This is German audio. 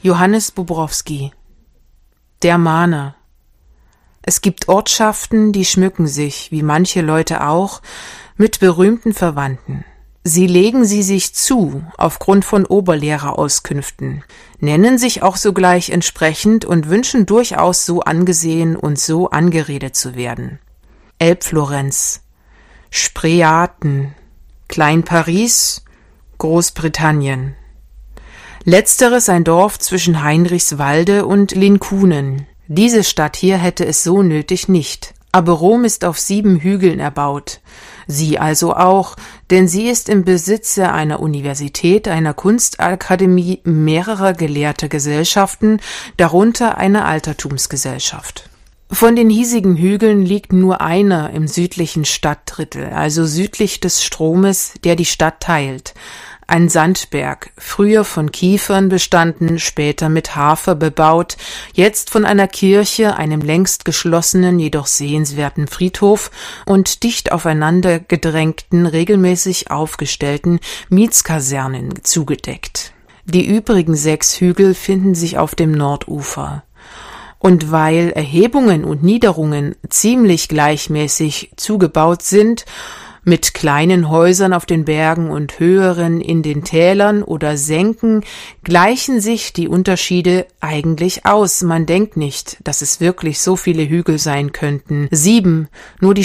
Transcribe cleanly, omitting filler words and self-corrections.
Johannes Bobrowski. Der Mahner. Es gibt Ortschaften, die schmücken sich, wie manche Leute auch, mit berühmten Verwandten. Sie legen sie sich zu, aufgrund von Oberlehrerauskünften, nennen sich auch sogleich entsprechend und wünschen durchaus so angesehen und so angeredet zu werden. Elbflorenz, Spreeaten, Klein-Paris, Großbritannien. Letzteres ein Dorf zwischen Heinrichswalde und Linkunen. Diese Stadt hier hätte es so nötig nicht. Aber Rom ist auf 7 Hügeln erbaut. Sie also auch, denn sie ist im Besitze einer Universität, einer Kunstakademie, mehrerer gelehrter Gesellschaften, darunter einer Altertumsgesellschaft. Von den hiesigen Hügeln liegt nur einer im südlichen Stadtdrittel, also südlich des Stromes, der die Stadt teilt. Ein Sandberg, früher von Kiefern bestanden, später mit Hafer bebaut, jetzt von einer Kirche, einem längst geschlossenen, jedoch sehenswerten Friedhof und dicht aufeinander gedrängten, regelmäßig aufgestellten Mietskasernen zugedeckt. Die übrigen 6 Hügel finden sich auf dem Nordufer. Und weil Erhebungen und Niederungen ziemlich gleichmäßig zugebaut sind, mit kleinen Häusern auf den Bergen und höheren in den Tälern oder Senken, gleichen sich die Unterschiede eigentlich aus. Man denkt nicht, dass es wirklich so viele Hügel sein könnten. 7, nur die